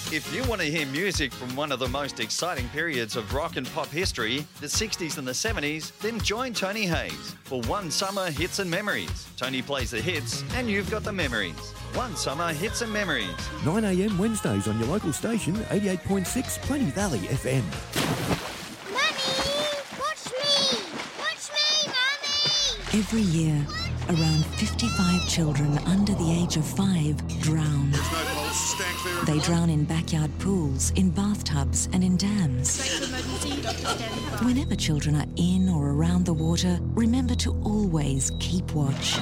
If you want to hear music from one of the most exciting periods of rock and pop history, the 60s and the 70s, then join Tony Hayes for One Summer Hits and Memories. Tony plays the hits and you've got the memories. One Summer Hits and Memories. 9 a.m. Wednesdays on your local station, 88.6 Plenty Valley FM. Mummy, watch me! Watch me, Mummy! Every year, around 55 children under the age of 5 drown. They drown in backyard pools, in bathtubs and in dams. Whenever children are in or around the water, remember to always keep watch.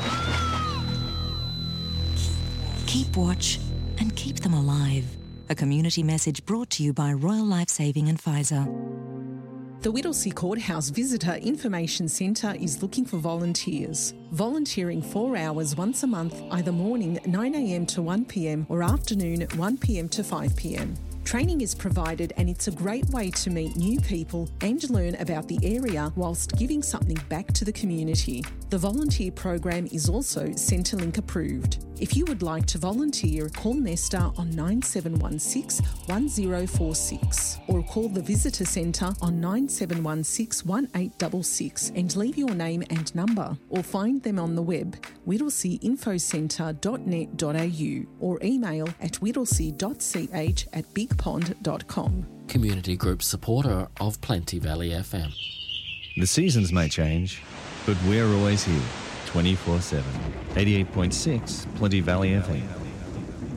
Keep watch and keep them alive. A community message brought to you by Royal Lifesaving and Pfizer. The Whittlesea Courthouse Visitor Information Centre is looking for volunteers. Volunteering 4 hours once a month, either morning 9 a.m. to 1 p.m. or afternoon 1 p.m. to 5 p.m. Training is provided and it's a great way to meet new people and learn about the area whilst giving something back to the community. The volunteer program is also Centrelink approved. If you would like to volunteer, call Nesta on 9716 1046 or call the Visitor Centre on 9716 1866 and leave your name and number, or find them on the web whittleseainfocentre.net.au or email at whittlesea.ch@bigpond.com. Community Group supporter of Plenty Valley FM. The seasons may change, but we're always here, 24/7. 88.6 Plenty Valley FM.